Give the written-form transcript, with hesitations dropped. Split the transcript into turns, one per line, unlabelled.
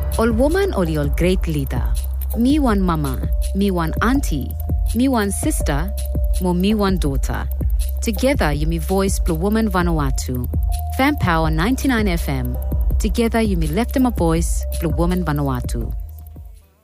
Ol woman ol ol great leader. Me one mama, me one auntie, me one sister, mo me one daughter. Together you me voice Blue Woman Vanuatu. Fan Power 99 FM. Together you me left them a voice Blue Woman Vanuatu.